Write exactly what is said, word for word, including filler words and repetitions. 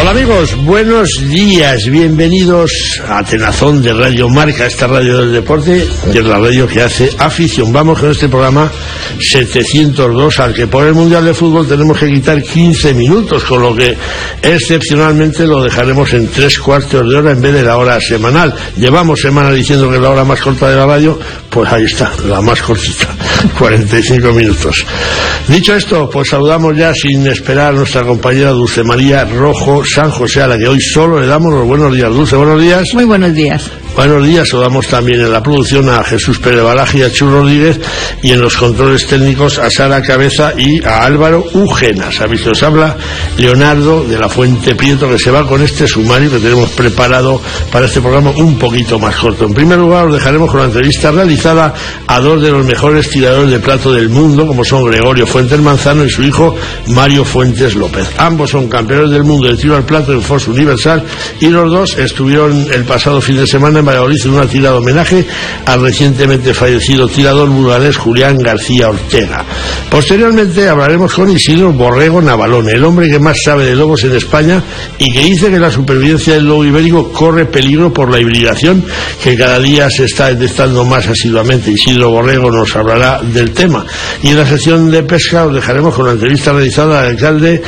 Hola amigos, buenos días, bienvenidos a Tenazón de Radio Marca, esta radio del deporte, que es la radio que hace afición. Vamos con este programa setecientos dos, al que por el Mundial de Fútbol tenemos que quitar quince minutos, con lo que excepcionalmente lo dejaremos en tres cuartos de hora en vez de la hora semanal. Llevamos semana diciendo que es la hora más corta de la radio, pues ahí está, la más cortita, cuarenta y cinco minutos. Dicho esto, pues saludamos ya sin esperar a nuestra compañera Dulce María Rojo San José, a la que hoy solo le damos los buenos días. Dulce, buenos días. Muy buenos días. Buenos días, saludamos también en la producción a Jesús Pérez Balaje y a Chu Rodríguez, y en los controles técnicos a Sara Cabeza y a Álvaro Ugena. Sabéis que os habla Leonardo de la Fuente Prieto, que se va con este sumario que tenemos preparado para este programa un poquito más corto. En primer lugar, os dejaremos con la entrevista realizada a dos de los mejores tiradores de plato del mundo, como son Gregorio Fuentes Manzano y su hijo Mario Fuentes López. Ambos son campeones del mundo de tiro al plato en Fox Universal, y los dos estuvieron el pasado fin de semana en Valladolid en una tirada homenaje al recientemente fallecido tirador burgalés Julián García Ortega. Posteriormente hablaremos con Isidro Borrego Navalón, el hombre que más sabe de lobos en España y que dice que la supervivencia del lobo ibérico corre peligro por la hibridación, que cada día se está detectando más asiduamente. Isidro Borrego nos hablará del tema. Y en la sección de pesca os dejaremos con la entrevista realizada al alcalde